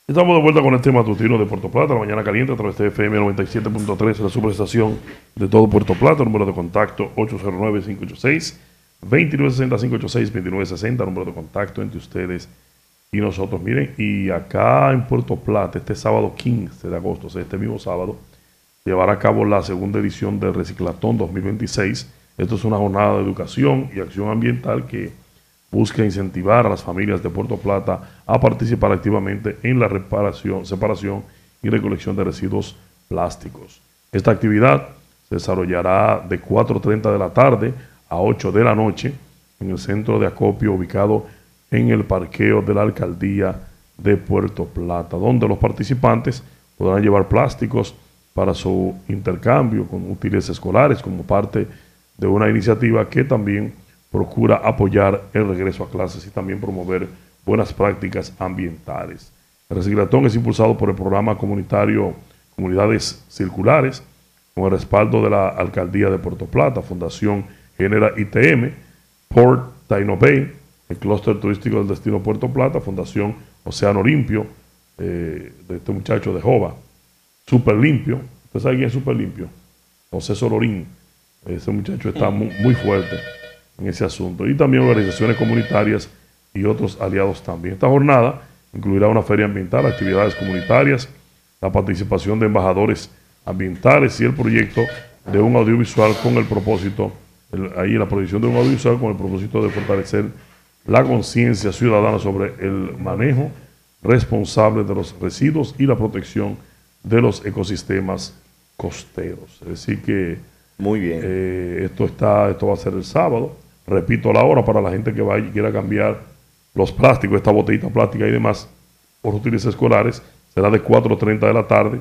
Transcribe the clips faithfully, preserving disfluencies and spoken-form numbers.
Estamos de vuelta con este matutino de Puerto Plata, la mañana caliente a través de F M noventa y siete punto tres, la superestación de todo Puerto Plata. Número de contacto ocho cero nueve, cinco ocho seis, dos nueve seis cero, cinco ocho seis, dos nueve seis cero, número de contacto entre ustedes y nosotros. Miren, y acá en Puerto Plata, este sábado quince de agosto, o sea, este mismo sábado, llevará a cabo la segunda edición del Reciclatón dos mil veintiséis. Esto es una jornada de educación y acción ambiental que busca incentivar a las familias de Puerto Plata a participar activamente en la reparación, separación y recolección de residuos plásticos. Esta actividad se desarrollará de cuatro y treinta de la tarde a ocho de la noche en el centro de acopio ubicado en el parqueo de la Alcaldía de Puerto Plata, donde los participantes podrán llevar plásticos para su intercambio con útiles escolares como parte de una iniciativa que también procura apoyar el regreso a clases y también promover buenas prácticas ambientales. El reciclatón es impulsado por el programa comunitario Comunidades Circulares, con el respaldo de la Alcaldía de Puerto Plata, Fundación Genera I T M, Port Taino Bay, el Clúster Turístico del Destino Puerto Plata, Fundación Océano Limpio, eh, de este muchacho de Jova, Super Limpio. ¿Usted sabe quién es Super Limpio? José Solorín. Ese muchacho está muy, muy fuerte en ese asunto, y también organizaciones comunitarias y otros aliados también. Esta jornada incluirá una feria ambiental, actividades comunitarias, la participación de embajadores ambientales y el proyecto de un audiovisual con el propósito, el, ahí la proyección de un audiovisual con el propósito de fortalecer la conciencia ciudadana sobre el manejo responsable de los residuos y la protección de los ecosistemas costeros. Es decir que muy bien. Eh, esto está, esto va a ser el sábado. Repito la hora para la gente que vaya y quiera cambiar los plásticos, esta botellita plástica y demás, por útiles escolares. Será de cuatro y treinta de la tarde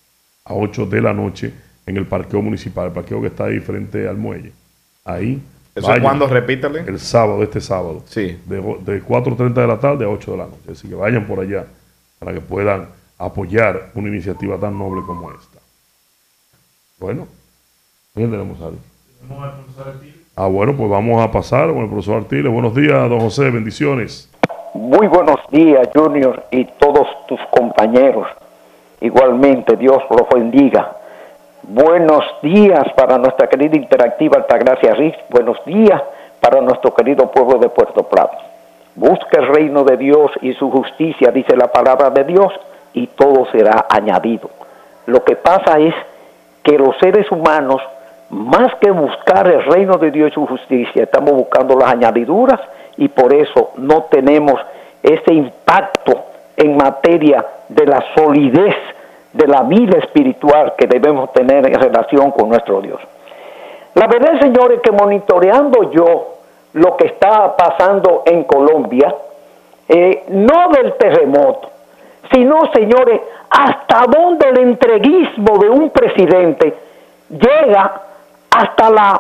a ocho de la noche en el parqueo municipal, el parqueo que está ahí frente al muelle. Ahí. ¿Eso es cuándo? Repítale. El sábado, este sábado. Sí. De, de cuatro y treinta de la tarde a ocho de la noche. Así que vayan por allá para que puedan apoyar una iniciativa tan noble como esta. Bueno. ¿Quién tenemos ahí? Tenemos al profesor Artiles. Ah, bueno, pues vamos a pasar con el profesor Artiles. Buenos días, don José, bendiciones. Muy buenos días, Junior, y todos tus compañeros. Igualmente, Dios los bendiga. Buenos días para nuestra querida interactiva Altagracia Riz. Buenos días para nuestro querido pueblo de Puerto Plata. Busca el reino de Dios y su justicia, dice la palabra de Dios, y todo será añadido. Lo que pasa es que los seres humanos, más que buscar el reino de Dios y su justicia, estamos buscando las añadiduras, y por eso no tenemos ese impacto en materia de la solidez de la vida espiritual que debemos tener en relación con nuestro Dios. La verdad, señores, que monitoreando yo lo que está pasando en Colombia, eh, no del terremoto, sino, señores, hasta dónde el entreguismo de un presidente llega, hasta la,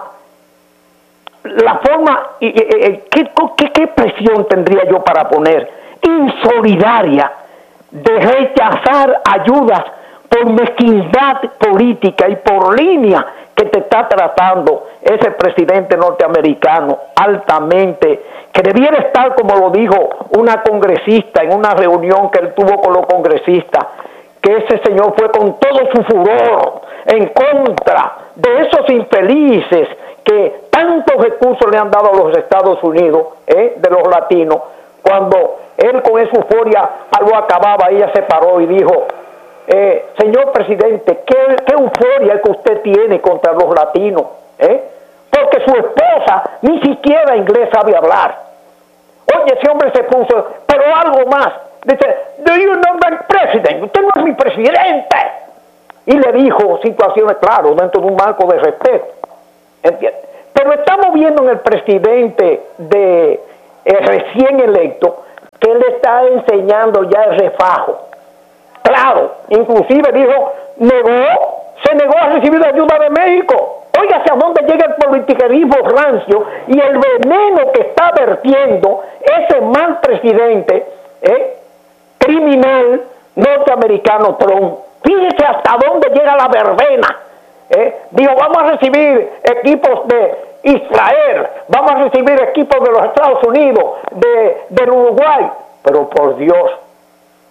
la forma, y, y, y, ¿qué, qué, ¿qué presión tendría yo para poner? Insolidaria, de rechazar ayudas por mezquindad política y por línea que te está tratando ese presidente norteamericano altamente, que debiera estar, como lo dijo una congresista en una reunión que él tuvo con los congresistas, que ese señor fue con todo su furor en contra de esos infelices que tantos recursos le han dado a los Estados Unidos, ¿eh? de los latinos. Cuando él con esa euforia algo acababa, ella se paró y dijo, eh, señor presidente, ¿qué, qué euforia es que usted tiene contra los latinos? ¿eh? Porque su esposa ni siquiera inglés sabe hablar. Oye, ese hombre se puso, pero algo más. Dice, do you know my president? Usted no es mi presidente. Y le dijo situaciones, claro, dentro de un marco de respeto. ¿Entiendes? Pero estamos viendo en el presidente de eh, recién electo que él está enseñando ya el refajo. Claro, inclusive dijo, negó, se negó a recibir ayuda de México. Oiga, hacia dónde llega el politiquerismo rancio y el veneno que está vertiendo ese mal presidente, ¿eh? criminal norteamericano Trump. Fíjese hasta dónde llega la verbena. ¿eh? Dijo, vamos a recibir equipos de Israel, vamos a recibir equipos de los Estados Unidos, de, del Uruguay. Pero por Dios,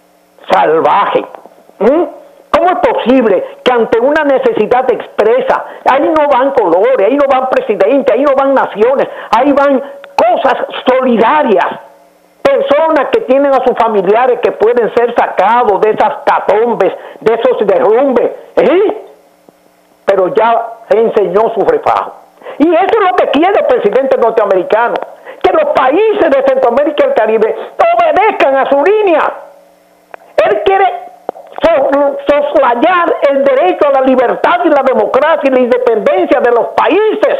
salvaje. ¿Mm? ¿Cómo es posible que ante una necesidad expresa, ahí no van colores, ahí no van presidentes, ahí no van naciones, ahí van cosas solidarias, personas que tienen a sus familiares que pueden ser sacados de esas catombes, de esos derrumbes, ¿eh? Pero ya se enseñó su refajo. Y eso es lo que quiere el presidente norteamericano, que los países de Centroamérica y el Caribe obedezcan a su línea. Él quiere soslayar el derecho a la libertad y la democracia y la independencia de los países,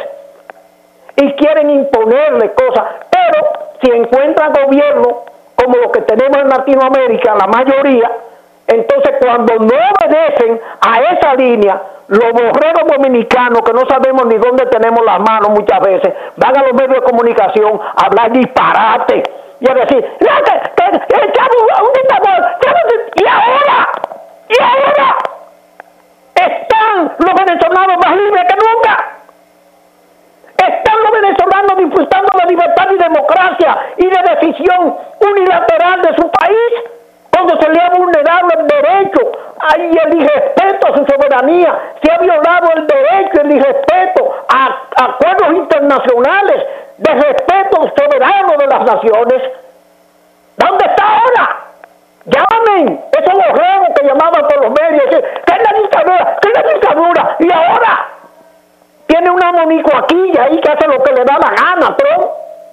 y quieren imponerle cosas, pero si encuentran gobiernos como los que tenemos en Latinoamérica, la mayoría, entonces cuando no obedecen a esa línea, los borregos dominicanos, que no sabemos ni dónde tenemos las manos muchas veces, van a los medios de comunicación a hablar disparate y a decir, no, que, que, que, un dictador, y ahora, y ahora, están los venezolanos más libres que nunca. Están los venezolanos disfrutando de libertad y democracia y de decisión unilateral de su país, cuando se le ha vulnerado el derecho y el irrespeto a su soberanía, se ha violado el derecho y el irrespeto a acuerdos internacionales de respeto soberano de las naciones. ¿Dónde está ahora? Llamen, esos borregos que llamaban por los medios, que es la dictadura, que es la dictadura, y ahora tiene una monicuaquilla ahí que hace lo que le da la gana, Trump.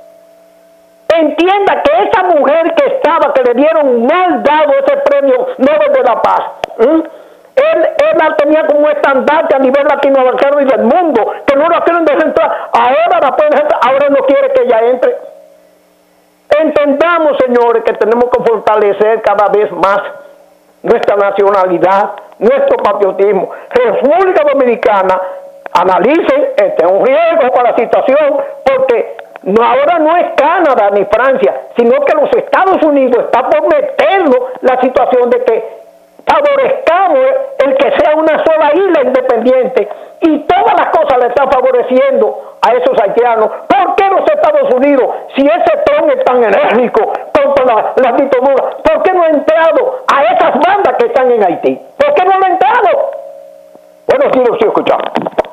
Entienda que esa mujer que estaba, que le dieron mal dado ese premio Nobel de la Paz, ¿eh? él, él la tenía como estandarte a nivel latinoamericano y del mundo, que no la quieren dejar entrar, ahora la pueden dejar, ahora no quiere que ella entre. Entendamos, señores, que tenemos que fortalecer cada vez más nuestra nacionalidad, nuestro patriotismo. República Dominicana, analicen, este es un riesgo para la situación, porque no, ahora no es Canadá ni Francia, sino que los Estados Unidos está por meternos la situación de que favorezcamos el que sea una sola isla independiente, y todas las cosas le están favoreciendo a esos haitianos. ¿Por qué los Estados Unidos, si ese Trump es tan enérgico contra la, las dictaduras, por qué no ha entrado a esas bandas que están en Haití? ¿Por qué no lo ha entrado? Bueno, sí lo estoy escuchando.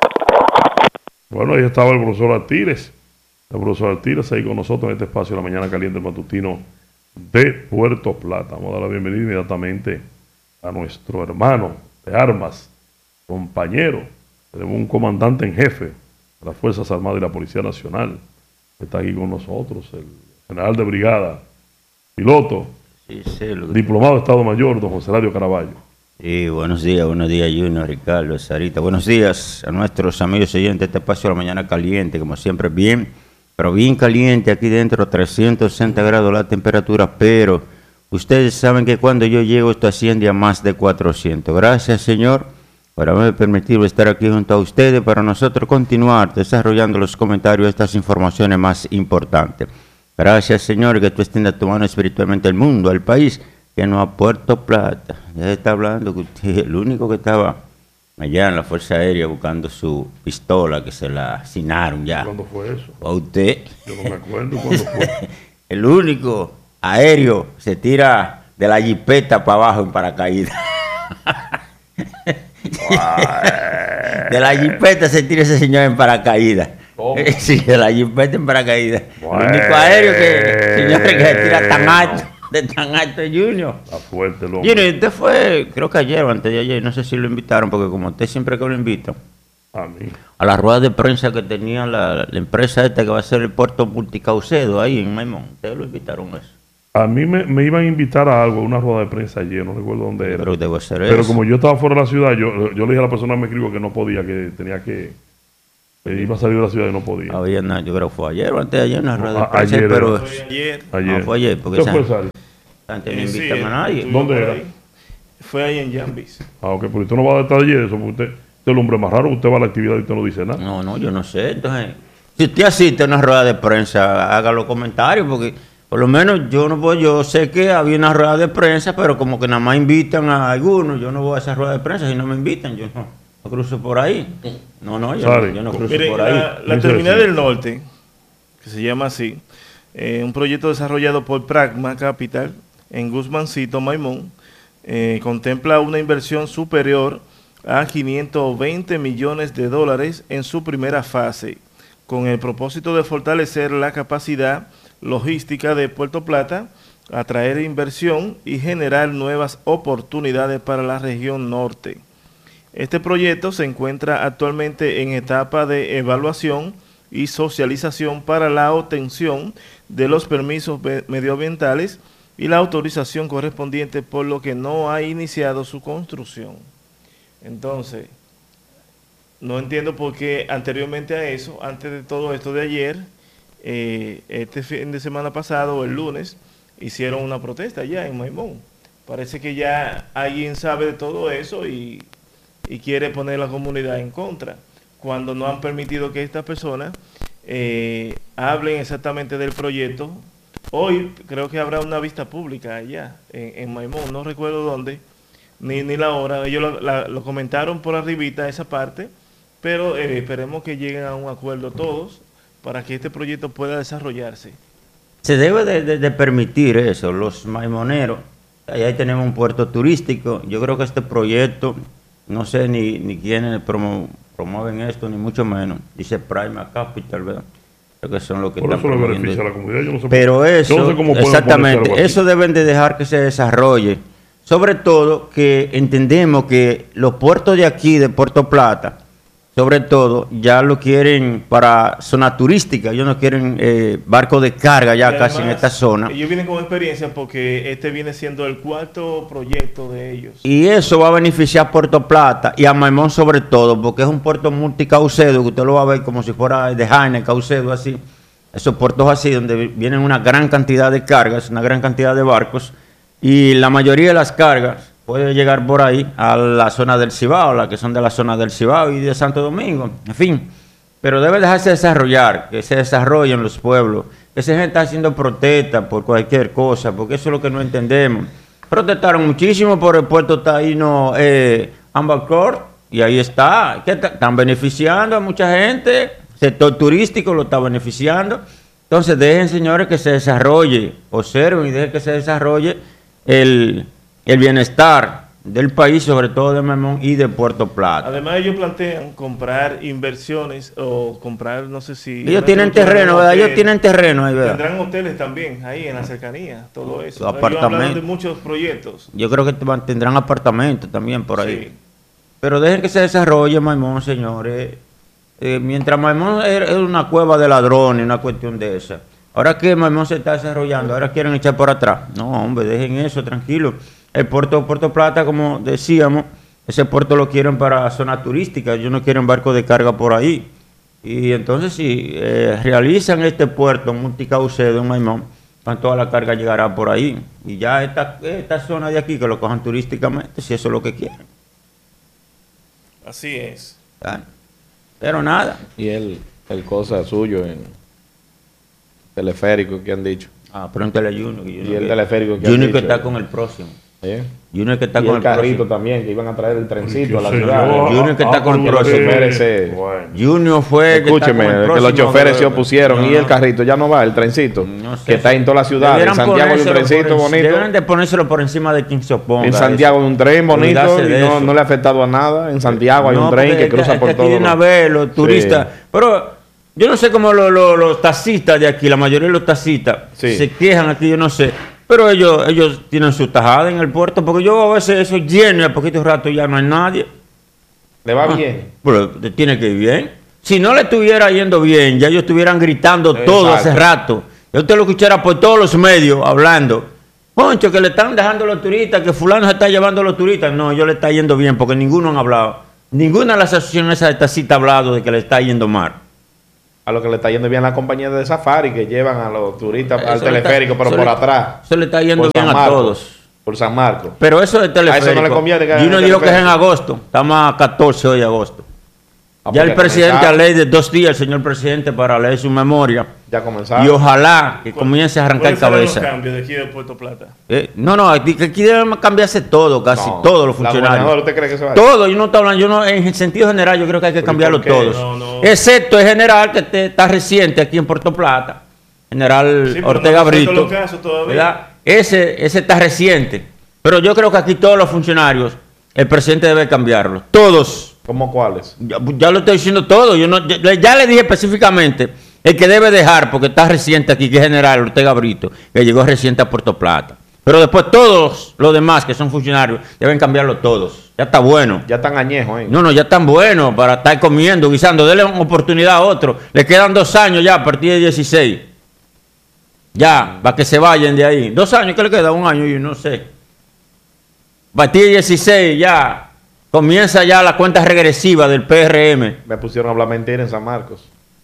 Bueno, ahí estaba el profesor Artírez, el profesor Artírez ahí con nosotros en este espacio de la mañana caliente matutino de Puerto Plata. Vamos a dar la bienvenida inmediatamente a nuestro hermano de armas, compañero, tenemos un comandante en jefe de las Fuerzas Armadas y la Policía Nacional, que está aquí con nosotros, el general de brigada, piloto, sí, sí, lo diplomado de Estado Mayor, don José Radio Caraballo. Sí, buenos días, buenos días Junior, Ricardo, Sarita. Buenos días a nuestros amigos oyentes de este espacio de la mañana caliente, como siempre bien, pero bien caliente aquí dentro, trescientos sesenta grados la temperatura, pero ustedes saben que cuando yo llego esto asciende a más de cuatrocientos. Gracias, Señor, por haberme permitido estar aquí junto a ustedes para nosotros continuar desarrollando los comentarios de estas informaciones más importantes. Gracias, Señor, que tú extiendas tu mano espiritualmente al mundo, al país, que no a Puerto Plata. Ya está hablando que usted es el único que estaba allá en la Fuerza Aérea buscando su pistola, que se la asignaron ya. ¿Cuándo fue eso? ¿A usted? Yo no me acuerdo cuándo fue. El único aéreo se tira de la jipeta para abajo en paracaídas. De la jipeta se tira ese señor en paracaídas. ¿Cómo? Sí, de la jipeta en paracaídas. Bueno. El único aéreo que, señor, que se tira tan alto, de tan alto, Junior. Está fuerte el hombre. Junior, usted fue, creo que ayer o antes de ayer, no sé si lo invitaron, porque como usted siempre que lo invita, A mí. a la rueda de prensa que tenía la, la empresa esta que va a ser el puerto Multicaucedo ahí en Maimón, ustedes lo invitaron a eso. A mí me, me iban a invitar a algo, a una rueda de prensa ayer, no recuerdo dónde era. Pero debo hacer Pero eso. como yo estaba fuera de la ciudad, yo, yo le dije a la persona que me escribió que no podía, que tenía que, que iba a salir de la ciudad y no podía. Había nada, yo creo que fue ayer o antes de ayer una No, rueda a- de prensa, ayer pero era. Fue ayer. Ayer. no, fue ayer, porque ¿Usted esa fue, Sari? gente no Eh, sí, invitan a nadie. estuvo ¿Dónde por era? ahí. Fue ahí en Jambis. Ah, ok, pero usted no va a detalles de eso, porque usted, usted es el hombre más raro, usted va a la actividad y usted no dice nada. No, no, yo no sé. Entonces, si usted asiste a una rueda de prensa, haga los comentarios, porque por lo menos yo no voy, yo sé que había una rueda de prensa, pero como que nada más invitan a algunos, yo no voy a esa rueda de prensa, si no me invitan, yo no, no cruzo por ahí. No, no, yo, Sari. no, yo no cruzo Mire, por ahí. la, la Dice Terminal así. del Norte, que se llama así, eh, un proyecto desarrollado por Pragma Capital en Guzmancito, Maimón, eh, contempla una inversión superior a quinientos veinte millones de dólares en su primera fase, con el propósito de fortalecer la capacidad logística de Puerto Plata, atraer inversión y generar nuevas oportunidades para la región norte. Este proyecto se encuentra actualmente en etapa de evaluación y socialización para la obtención de los permisos medioambientales y la autorización correspondiente, por lo que no ha iniciado su construcción. Entonces, no entiendo por qué anteriormente a eso, antes de todo esto de ayer, eh, este fin de semana pasado, el lunes, hicieron una protesta allá en Maimón. Parece que ya alguien sabe de todo eso y, y quiere poner la comunidad en contra, cuando no han permitido que estas personas eh, hablen exactamente del proyecto. Hoy creo que habrá una vista pública allá en, en Maimón, no recuerdo dónde, ni, ni la hora. Ellos lo, la, lo comentaron por arribita esa parte, pero eh, esperemos que lleguen a un acuerdo todos para que este proyecto pueda desarrollarse. Se debe de, de, de permitir eso, los maimoneros. Ahí tenemos un puerto turístico. Yo creo que este proyecto, no sé ni, ni quiénes promo, promueven esto, ni mucho menos. Dice Prima Capital, ¿verdad? Creo que son los que por están eso le promoviendo. beneficia a la comunidad. Yo no sé Pero por, eso, yo no sé cómo exactamente, eso deben de dejar que se desarrolle. Sobre todo que entendemos que los puertos de aquí, de Puerto Plata, sobre todo, ya lo quieren para zona turística. Ellos no quieren eh, barcos de carga ya Y casi además, en esta zona. Ellos vienen con experiencia porque este viene siendo el cuarto proyecto de ellos. Y eso va a beneficiar a Puerto Plata y a Maimón sobre todo, porque es un puerto multicaucedo, que usted lo va a ver como si fuera de Jaime, Caucedo, así. Esos puertos así, donde vienen una gran cantidad de cargas, una gran cantidad de barcos, y la mayoría de las cargas puede llegar por ahí a la zona del Cibao, las que son de la zona del Cibao y de Santo Domingo, en fin. Pero debe dejarse desarrollar, que se desarrollen los pueblos, que se está haciendo protesta por cualquier cosa, porque eso es lo que no entendemos. Protestaron muchísimo por el puerto taíno eh, Ambalcor, y ahí está, que están beneficiando a mucha gente, el sector turístico lo está beneficiando. Entonces dejen, señores, que se desarrolle, observen y dejen que se desarrolle el... el bienestar del país, sobre todo de Maimón y de Puerto Plata. Además, ellos plantean comprar inversiones o comprar, no sé si... Ellos tienen terreno, ¿verdad? Ellos tienen terreno ahí, ¿verdad? Tendrán hoteles también ahí en la cercanía, todo eso. Los Ellos hablan apartamentos. de muchos proyectos. Yo creo que tendrán apartamentos también por ahí. Sí. Pero dejen que se desarrolle Maimón, señores. Eh, mientras Maimón es una cueva de ladrones, una cuestión de esa. Ahora que Maimón se está desarrollando, ahora quieren echar por atrás. No, hombre, dejen eso, tranquilo. El puerto de Puerto Plata, como decíamos, ese puerto lo quieren para zona turística, ellos no quieren barcos de carga por ahí. Y entonces si eh, realizan este puerto multicaucedo en Maimón, pues toda la carga llegará por ahí. Y ya esta, esta zona de aquí, que lo cojan turísticamente, si eso es lo que quieren. Así es. ¿Verdad? Pero nada. Y el, el cosa suyo en teleférico que han dicho. Ah, pregúntale a Junior. que Junior Y el que- teleférico que han Junior que dicho. está con el próximo. ¿Eh? Junior que está Y con el el carrito próximo. también, que iban a traer el trencito Qué a la señor. ciudad. Junior que está Ah, con el pero próximo. usted- Ese- Bueno. Junior fue Escúcheme, que, está con el que los próximo, choferes se de- opusieron No, y el no. carrito ya no va, el trencito, No sé, que está en toda la ciudad. En debieran Santiago hay un ponérselo trencito por en- bonito. Deben de ponérselo por encima de quien se oponga. En a Santiago eso. hay un tren bonito Olvidarse y de no, eso. no le ha afectado a nada. En Santiago hay No, un tren porque que es cruza es por aquí todo. de una vez los turistas. Pero yo no sé cómo lo- lo- los taxistas de aquí, la mayoría de los taxistas, Sí. se quejan aquí, yo no sé. Pero ellos ellos tienen su tajada en el puerto, porque yo a veces eso lleno y a poquito rato ya no hay nadie. ¿Le va Ah, bien? Pero te tiene que ir bien. Si no le estuviera yendo bien, ya ellos estuvieran gritando todo hace Exacto. rato. Yo te lo escuchara por todos los medios hablando. Poncho, que le están dejando los turistas, que fulano se está llevando a los turistas. No, yo le está yendo bien, porque ninguno han hablado. Ninguna de las asociaciones de taxistas ha hablado de que le está yendo mal. A lo que le está yendo bien la compañía de safari, que llevan a los turistas Eso al le teleférico, está- pero eso por le- atrás. Eso le está yendo Por bien San a Marcos, todos. Por San Marcos. Pero eso de teleférico. A eso no le conviene que hagan Y uno el dijo que es en teleférico. agosto. Estamos a catorce hoy de agosto. Ah, Ya el porque presidente a comenzaron. ley de dos días, el señor presidente, para leer su memoria. Ya comenzaron. Y ojalá que comience a arrancar ¿Cuáles serán los cabeza. cambios de aquí de Puerto Plata? Eh, no, no, aquí, aquí debe cambiarse todo, casi No, todos los la gobernadora, funcionarios. ¿usted cree que se va a ir? Todo, yo no estoy hablando, yo no, en el sentido general, yo creo que hay que ¿Pero y cambiarlo por qué? todos. No, no. Excepto el general que te- está reciente aquí en Puerto Plata, general Sí, pero Ortega no resuelto Brito. los casos todavía. ¿Verdad? Ese, ese está reciente. Pero yo creo que aquí todos los funcionarios, el presidente debe cambiarlos. Todos. ¿Cómo cuáles? Ya, ya lo estoy diciendo todo. Yo no, ya, ya le dije específicamente el que debe dejar, porque está reciente aquí, que es General Ortega Brito, que llegó reciente a Puerto Plata. Pero después todos los demás que son funcionarios deben cambiarlo todos. Ya está bueno. Ya están añejos, ¿eh? No, no, ya están buenos para estar comiendo, guisando. Denle una oportunidad a otro. Le quedan dos años ya a partir de dieciséis. Ya, para que se vayan de ahí. Dos años, ¿qué le queda? Un año y no sé. A partir de dieciséis ya comienza ya la cuenta regresiva del P R M. Me pusieron a hablar mentira en San Marcos.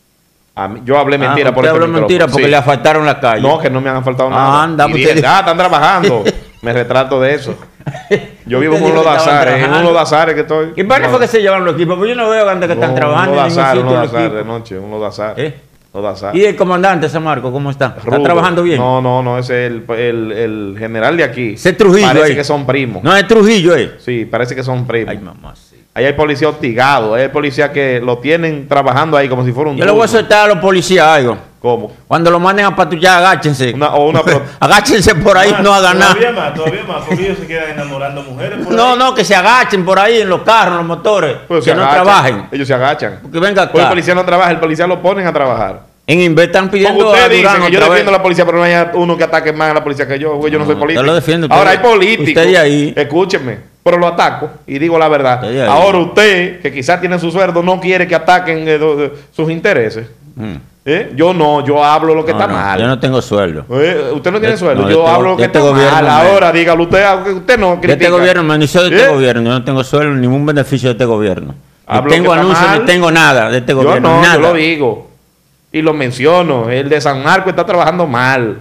A mí, yo hablé mentira ah, por usted este habló micrófono. mentira porque Sí. le asfaltaron la calle. No, que no me han faltado Ah, nada. anda, Y usted- dije, ah, están trabajando. Me retrato de eso. Yo vivo en Usted un dijo que estaban lodazares, en un trabajando. lodazares que estoy. ¿Y para qué fue que se llevan los equipos? Pues yo no veo anda que están No, trabajando Un en ningún lodazares, un sitio los lodazares de equipos. noche, un lodazares. ¿Eh? Lodazares. ¿Y el comandante San Marcos cómo está? ¿Está Rudo. trabajando bien? No, no, no, ese es el, el, el general de aquí. Ese es Trujillo Parece ahí. que son primos. No, es Trujillo, ¿eh? Sí, parece que son primos. Ay, mamá, sí. Ahí hay policía hostigado, hay policía que lo tienen trabajando ahí como si fuera un Yo le voy a turno. soltar a los policías algo. ¿Cómo? Cuando lo manden a patrullar, agáchense. Una- o una pro- Agáchense por ahí, no hagan nada. Todavía más, todavía más, porque ellos se quedan enamorando mujeres. por No, ahí. no, que se agachen por ahí en los carros, en los motores. Pues que se no agachan. trabajen. Ellos se agachan. Que venga Pues el acá. policía no trabaja, el policía lo ponen a trabajar. En Inver están Porque pidiendo a ustedes dicen Durán que yo otra defiendo a vez. la policía, pero no hay uno que ataque más a la policía que yo, güey, yo no, No, soy político. usted lo defiende, usted- Ahora hay políticos. usted de ahí. Escúcheme, pero lo ataco y digo la verdad. Usted de ahí. Ahora usted, que quizás tiene su sueldo, no quiere que ataquen eh, do- de- sus intereses. Mm. ¿Eh? Yo no, yo hablo lo que No, está no, mal. Yo no tengo sueldo. Eh, usted no tiene De- sueldo, no, de yo este hablo go- lo que de este está gobierno mal. me- Ahora dígalo usted, aunque usted no De critica. este gobierno, me inició de este ¿Eh? gobierno. Yo no tengo sueldo, ningún beneficio de este gobierno. Ni Hablo tengo que está anuncios, mal. ni tengo nada de este Yo gobierno. no, nada. yo lo digo. Y lo menciono. El de San Marcos está trabajando mal.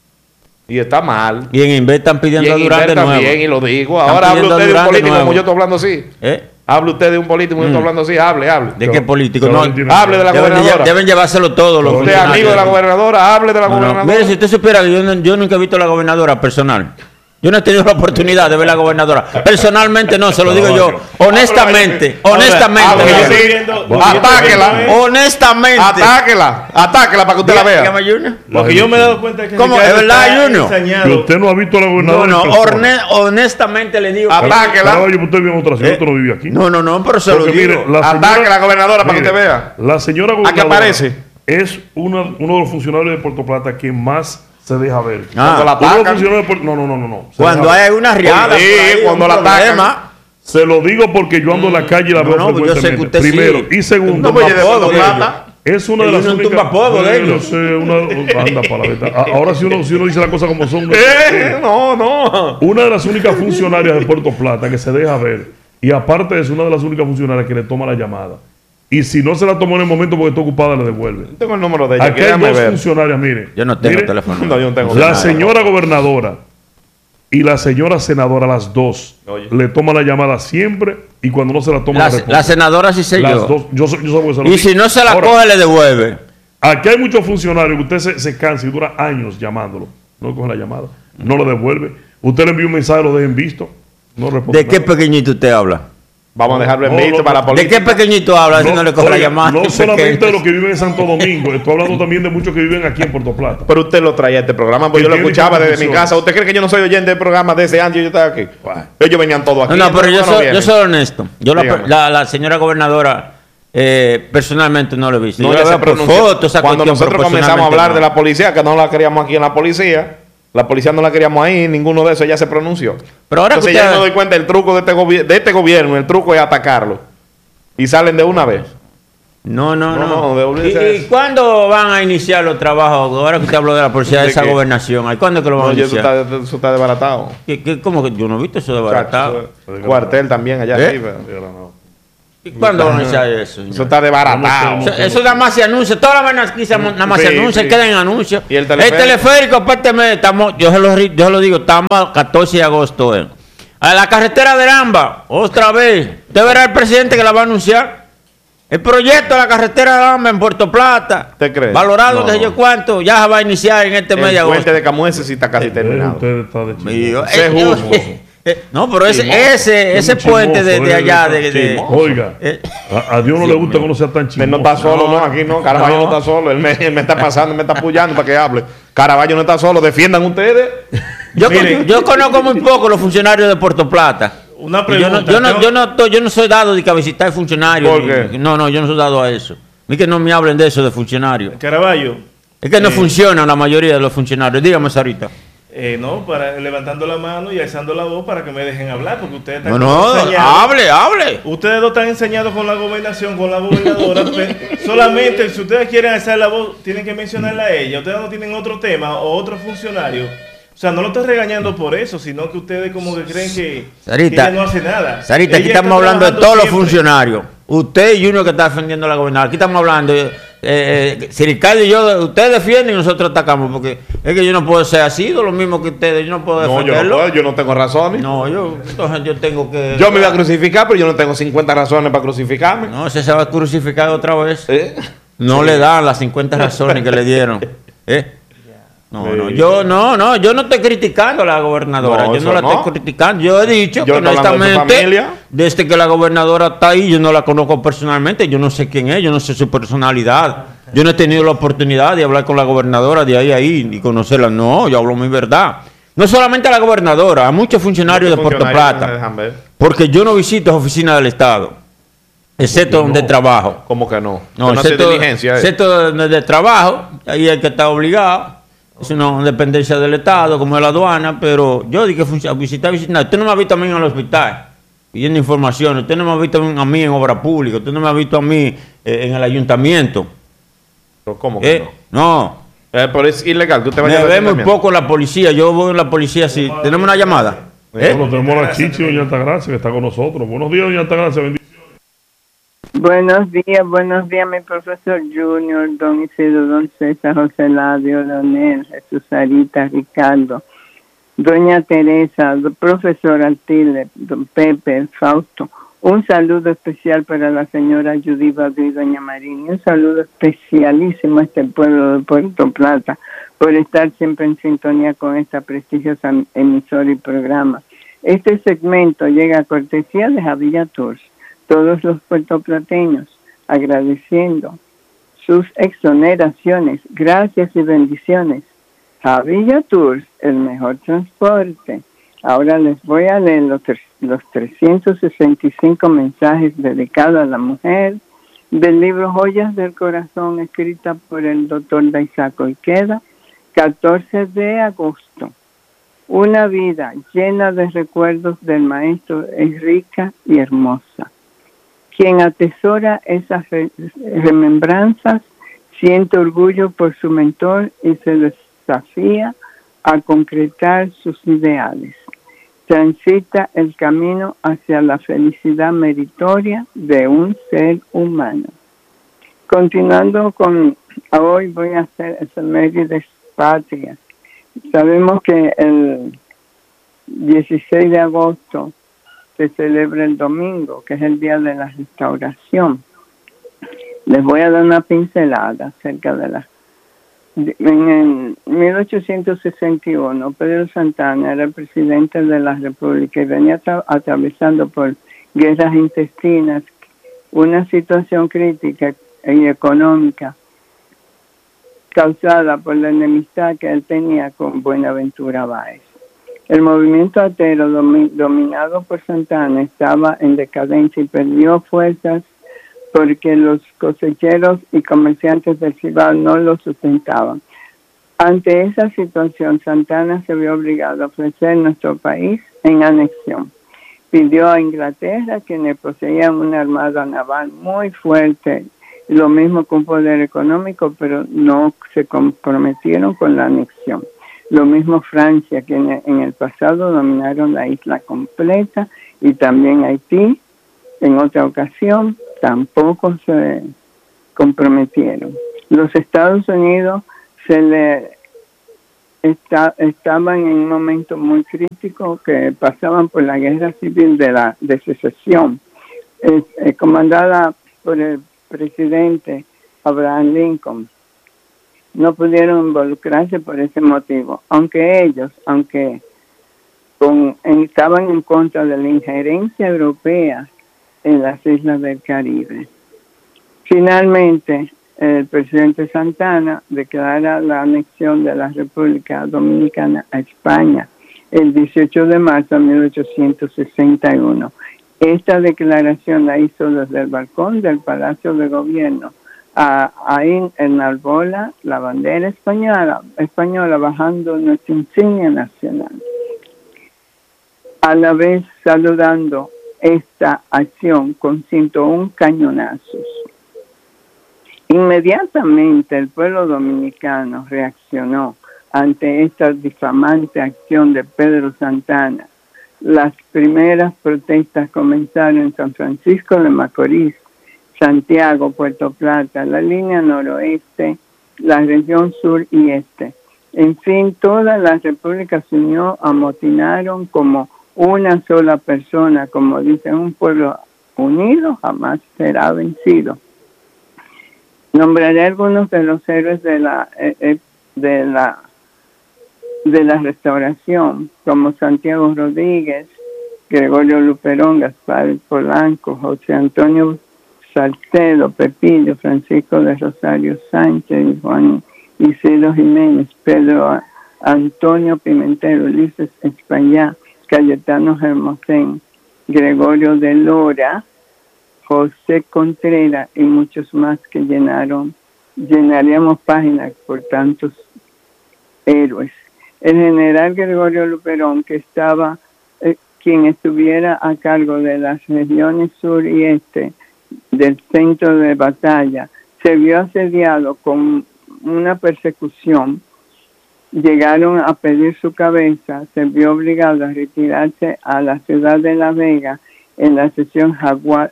Y está mal. Y en Inver están Y pidiendo a en Durán Inver de nuevo. también, y lo digo. Están Ahora hable pidiendo a usted de un Durán de político nuevo. como yo estoy hablando así. ¿Eh? Hable usted de un político como yo estoy Mm. hablando así. Hable, hable. ¿De qué político? Pero No, él tiene- Hable de la deben, de- gobernadora. deben llevárselo todos los Usted es amigo de la funcionarios. gobernadora, hable de la No, no. gobernadora. Mire, si usted supiera que yo, no- yo nunca he visto a la gobernadora personal. Yo no he tenido la oportunidad de ver a la gobernadora. Personalmente no, se lo digo yo. Honestamente, honestamente. hable, Yo hable. estoy sí. viendo- yo Atáquela. estoy viendo- Honestamente. Atáquela, atáquela para que usted la vea. Dígame, Junior. Porque yo me he dado cuenta que ¿Cómo? Ricardo ¿Es verdad, está Junior? ensañado. Que usted no ha visto a la No, gobernadora. no, en persona. horne- honestamente le digo. que- Atáquela. Caballo, usted vive en otra ciudad, Eh, usted no vive aquí. No, no, no, pero se Porque lo digo. mire, la Ataque señora, a la gobernadora para que mire, usted vea. La señora ¿A qué gobernadora aparece? es una- uno de los funcionarios de Puerto Plata que más se deja ver. Ah. Cuando la Uno de los atacan. funcionarios de Puerto- no, no, no, no, no. Se Cuando deja ver. hay una riada, Sí, por ahí, cuando un la atacan. problema. Se lo digo porque yo ando en la calle y la No, veo no, yo sé que frecuentemente. usted sí. Primero. Y segundo, No, pues, de Puerto Puerto de Plata. es una de Ellos las no únicas... tumba polvo de Yo ellos. sé, una- anda para la veta. A- Ahora si uno, si uno dice las cosas como son... Eh, no, no. Una de las únicas funcionarias de Puerto Plata que se deja ver. Y aparte de eso, una de las únicas funcionarias que le toma la llamada. Y si no se la tomó en el momento porque está ocupada, le devuelve. Tengo el número de ella. Aquí hay Déjame dos ver. funcionarias, mire. Yo no tengo Mire, teléfono. No, yo no tengo La nada. señora gobernadora y la señora senadora, las dos, Oye. le toma la llamada siempre y cuando no se la toma, La, la responde. la senadora sí sé Las yo. dos. Yo, soy- yo soy porque se lo Y digo. si no se la Ahora, coge, le devuelve. Aquí hay muchos funcionarios que usted se, se cansa y dura años llamándolo. No le coge la llamada. No lo devuelve. Usted le envía un mensaje, lo deja en visto. No responde. ¿De qué nada. pequeñito usted habla? Vamos a dejarlo en No, visto no, para la no. ¿De política. qué pequeñito habla si no le coge la oiga, llamada? no Qué solamente de pequeño. los que viven en Santo Domingo, estoy hablando también de muchos que viven aquí en Puerto Plata. Pero usted lo traía a este programa, porque Que yo lo tiene escuchaba desde mi información. casa. ¿Usted cree que yo no soy oyente del programa desde antes yo estaba aquí? Bueno. Ellos venían todos aquí. No, no, pero yo no soy, vienen. yo soy honesto. Yo la, Dígame. la, la señora gobernadora eh, personalmente no lo he visto. No, yo ya la se veo por pronunció. fotos, esa Cuando cuestión, nosotros pero comenzamos a hablar personalmente de no. la policía, que no la queríamos aquí en la policía, la policía no la queríamos ahí, ninguno de esos ya se pronunció. Pero ahora Entonces que ya usted- me doy cuenta del truco de este, gobi- de este gobierno, el truco es atacarlo. Y salen de una vez. No, no, No, no. no, devolverse a ¿Y, y eso. cuándo van a iniciar los trabajos? Ahora que usted habló de la policía de ¿De esa qué? gobernación, ¿ay, ¿cuándo es que lo van No, a yo- eso, iniciar? está, eso está desbaratado. ¿Qué, qué, cómo que yo no he visto eso de baratado? Chacho, eso- Cuartel también allá ¿Eh? arriba. ¿Y cuándo van a iniciar eso? Eso señor? está desbaratado. Eso, eso nada más se anuncia, todas las vainas aquí se- nada más Sí, se anuncia, sí. quedan en anuncios. ¿Y el teleférico? teleférico, apárteme, estamos, yo se, lo, ri- yo se lo digo, estamos a catorce de agosto. Eh. A la carretera de Lamba, otra vez. Usted verá el presidente que la va a anunciar. El proyecto de la carretera de Lamba en Puerto Plata. ¿Usted cree? Valorado, No. qué sé yo cuánto, ya se va a iniciar en este mes de El agosto. puente de Camueces sí está casi terminado. Usted está de chismoso. Mío, Ese eh, es yo- justo. eh, no, pero ese, Chismoso. ese, ese Chismoso, puente de, de eh, allá, de, de- chismoso. Oiga, eh, a, a Dios no le gusta que uno sea tan Él chismoso. no está solo, no, aquí no. Caraballo no, No. está solo. Él me, él me está pasando, me está apoyando para que hable. Caraballo no está solo. Defiendan ustedes. Yo, Miren. yo conozco muy poco los funcionarios de Puerto Plata. Una Yo pregunta. no, yo, no, tengo- yo, no, estoy- yo no soy dado de que a visitar funcionarios. ¿Por ni- qué? No, no, yo no soy dado a eso. A mí que no me hablen de eso de funcionarios. Caraballo. Es que no Eh. funcionan la mayoría de los funcionarios. Dígame, Sarita. Eh, no, para levantando la mano y alzando la voz para que me dejen hablar, porque ustedes están No, no, enseñados. hable, hable. Ustedes no están enseñados con la gobernación, con la gobernadora. pe- solamente si ustedes quieren alzar la voz, tienen que mencionarla a ella. Ustedes no tienen otro tema o otro funcionario. O sea, no lo estoy regañando por eso, sino que ustedes como que creen que, Sarita, que ella no hace nada. Sarita, aquí Ella estamos está hablando de trabajando todos los siempre. funcionarios. Usted y uno que está defendiendo a la gobernadora. Aquí estamos hablando. Eh, eh, si Ricardo y yo, usted defiende y nosotros atacamos. Porque es que yo no puedo ser así, lo mismo que ustedes. Yo no puedo No, yo no defenderlo. puedo, yo no tengo razones. No, yo, entonces yo tengo que. Yo me voy a crucificar, pero yo no tengo cincuenta razones para crucificarme. No, ese se va a crucificar otra vez. ¿Eh? No le dan las cincuenta razones que le dieron. ¿Eh? No, no, yo no, no, yo no estoy criticando a la gobernadora, No, yo eso no la no. estoy criticando, yo he dicho Yo que estoy hablando de su honestamente, familia. desde que la gobernadora está ahí, yo no la conozco personalmente, yo no sé quién es, yo no sé su personalidad, yo no he tenido la oportunidad de hablar con la gobernadora de ahí a ahí, ni conocerla, no, yo hablo mi verdad. No solamente a la gobernadora, a muchos funcionarios de Puerto Funcionarios me Plata, dejan ver. porque yo no visito las oficinas del Estado, excepto donde trabajo. ¿Cómo que no? No, Usted no hace excepto, diligencia. ¿eh? excepto de, de trabajo, ahí hay que estar obligado. Es una dependencia del Estado, como es la aduana, pero yo dije que visitar, visitar. Usted no me ha visto a mí en el hospital pidiendo información, usted no me ha visto a mí en obra pública, usted no me ha visto a mí eh, en el ayuntamiento. Pero ¿cómo que Eh, no? no, Eh, pero es ilegal que usted me vaya a ve muy ayuntamiento. poco la policía, yo voy en la policía así. ¿Tenemos una llamada? ¿Eh? Bueno, tenemos a la Chichi, doña Altagracia, que está con nosotros. Buenos días, doña Altagracia. Bendiciones. Buenos días, buenos días, mi profesor Junior, don Isidro, don César, José Ladio, Leonel, Jesús Sarita, Ricardo, doña Teresa, don profesor Altile, don Pepe, Fausto. Un saludo especial para la señora Judy Badu y doña Marín. Y un saludo especialísimo a este pueblo de Puerto Plata por estar siempre en sintonía con esta prestigiosa emisora y programa. Este segmento llega a cortesía de Javilla Tours. Todos los puertoplateños agradeciendo sus exoneraciones, gracias y bendiciones. Javilla Tours, el mejor transporte. Ahora les voy a leer los, los trescientos sesenta y cinco mensajes dedicados a la mujer del libro Joyas del Corazón, escrita por el doctor Daisaco Ikeda, catorce de agosto. Una vida llena de recuerdos del maestro es rica y hermosa. Quien atesora esas remembranzas siente orgullo por su mentor y se desafía a concretar sus ideales. Transita el camino hacia la felicidad meritoria de un ser humano. Continuando con, hoy voy a hacer efemérides patrias. Sabemos que el dieciséis de agosto se celebra el domingo, que es el día de la restauración. Les voy a dar una pincelada acerca de la... En el mil ochocientos sesenta y uno, Pedro Santana era el presidente de la República y venía tra- atravesando por guerras intestinas, una situación crítica y económica causada por la enemistad que él tenía con Buenaventura Báez. El movimiento atero domi- dominado por Santana estaba en decadencia y perdió fuerzas porque los cosecheros y comerciantes del Cibao no lo sustentaban. Ante esa situación, Santana se vio obligado a ofrecer nuestro país en anexión. Pidió a Inglaterra, quienes poseían una armada naval muy fuerte, lo mismo con poder económico, pero no se comprometieron con la anexión. Lo mismo Francia, quienes en el pasado dominaron la isla completa, y también Haití, en otra ocasión, tampoco se comprometieron. Los Estados Unidos se le está, estaban en un momento muy crítico, que pasaban por la guerra civil de la de secesión, eh, eh, comandada por el presidente Abraham Lincoln. No pudieron involucrarse por ese motivo, aunque ellos, aunque con, estaban en contra de la injerencia europea en las islas del Caribe. Finalmente, el presidente Santana declara la anexión de la República Dominicana a España el dieciocho de marzo de mil ochocientos sesenta y uno. Esta declaración la hizo desde el balcón del Palacio de Gobierno. Ah, ahí enarbola la bandera española, española bajando nuestra insignia nacional. A la vez saludando esta acción con ciento uno cañonazos. Inmediatamente el pueblo dominicano reaccionó ante esta difamante acción de Pedro Santana. Las primeras protestas comenzaron en San Francisco de Macorís, Santiago, Puerto Plata, la línea noroeste, la región sur y este. En fin, toda la República se unió, amotinaron como una sola persona, como dice, un pueblo unido jamás será vencido. Nombraré algunos de los héroes de la eh, de la de la restauración, como Santiago Rodríguez, Gregorio Luperón, Gaspar Polanco, José Antonio Salcedo, Pepillo, Francisco de Rosario Sánchez, Juan Isidro Jiménez, Pedro Antonio Pimentel, Ulises Espaillá, Cayetano Hermosén, Gregorio de Lora, José Contreras y muchos más que llenaron, llenaríamos páginas por tantos héroes. El general Gregorio Luperón, que estaba, eh, quien estuviera a cargo de las regiones sur y este del centro de batalla, se vio asediado con una persecución. Llegaron a pedir su cabeza, se vio obligado a retirarse a la ciudad de La Vega en la sección Jagua,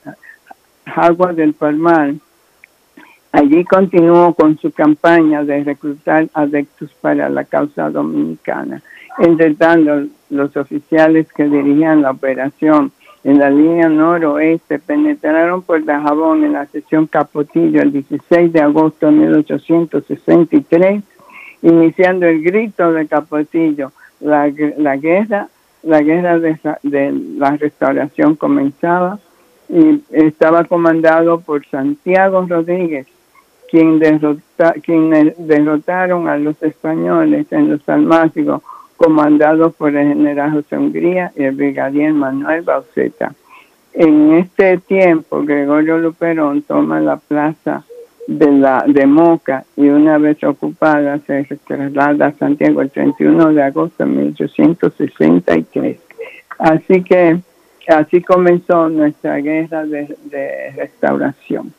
Jagua del Palmar. Allí continuó con su campaña de reclutar adeptos para la causa dominicana. Entre tanto, los oficiales que dirigían la operación en la línea noroeste penetraron por Dajabón en la sección Capotillo el dieciséis de agosto de mil ochocientos sesenta y tres, iniciando el grito de Capotillo. La, la guerra, la guerra de, de la restauración comenzaba y estaba comandado por Santiago Rodríguez, quien, derrota, quien derrotaron a los españoles en los Almácigos, comandados por el general José Hungría y el brigadier Manuel Bauceta. En este tiempo, Gregorio Luperón toma la plaza de, la, de Moca y una vez ocupada se traslada a Santiago el treinta y uno de agosto de mil ochocientos sesenta y tres. Así que así comenzó nuestra guerra de, de restauración.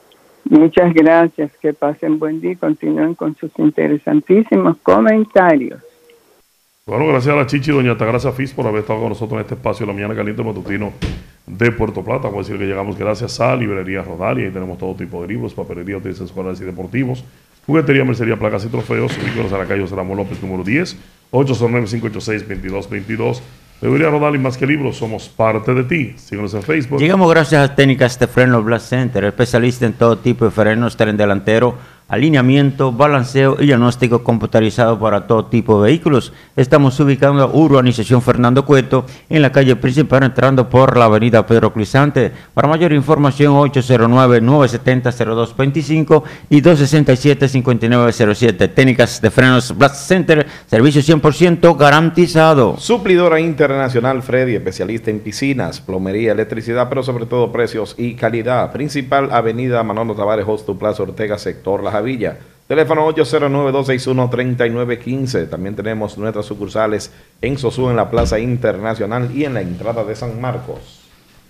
Muchas gracias, que pasen buen día y continúen con sus interesantísimos comentarios. Bueno, gracias a la Chichi, doña Altagracia Fis, por haber estado con nosotros en este espacio de la mañana caliente matutino de Puerto Plata. Vamos a decir que llegamos gracias a Librería Rodalia, y tenemos todo tipo de libros, papelería, utensilios escolares y deportivos, juguetería, mercería, placas y trofeos, vehículos a la calle Ramón López, número diez, ocho cero nueve, cinco ocho seis, dos dos dos dos. Librería Rodalia y más que libros, somos parte de ti. Síguenos en Facebook. Llegamos gracias a Técnicas de Freno Blast Center, especialista en todo tipo de frenos, tren delantero, alineamiento, balanceo y diagnóstico computarizado para todo tipo de vehículos. Estamos ubicados en la urbanización Fernando Cueto, en la calle principal, entrando por la avenida Pedro Clisante. Para mayor información, ocho cero nueve, nueve siete cero, cero dos dos cinco y dos seis siete, cinco nueve cero siete. Técnicas de Frenos Blast Center, servicio cien por ciento garantizado. Suplidora Internacional Freddy, especialista en piscinas, plomería, electricidad, pero sobre todo precios y calidad. Principal avenida Manolo Tavares, Hosto Plaza Ortega, sector Las Villa. Teléfono ocho cero nueve, dos seis uno, tres nueve uno cinco. También tenemos nuestras sucursales en Sosúa, en la Plaza Internacional y en la entrada de San Marcos.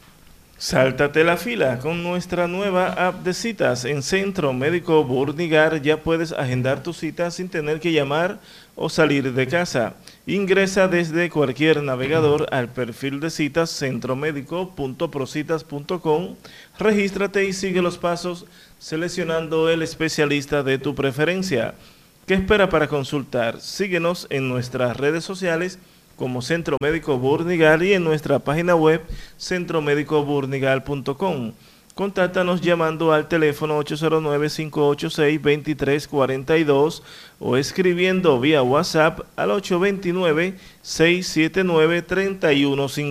Sáltate la fila con nuestra nueva app de citas en Centro Médico Burnigar. Ya puedes agendar tu cita sin tener que llamar o salir de casa. Ingresa desde cualquier navegador al perfil de citas centromédico punto procitas punto com, regístrate y sigue los pasos seleccionando el especialista de tu preferencia. ¿Qué espera para consultar? Síguenos en nuestras redes sociales como Centro Médico Burnigal y en nuestra página web centro médico burnigal punto com. Contáctanos llamando al teléfono ocho cero nueve, cinco ocho seis, dos tres cuatro dos o escribiendo vía WhatsApp al ocho dos nueve, seis siete nueve, tres uno cinco.